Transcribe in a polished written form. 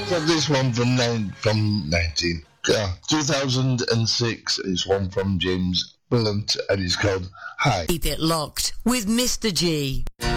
So this one from 2006 is one from James Blunt and it's called Hi. Keep it locked with Mr. G.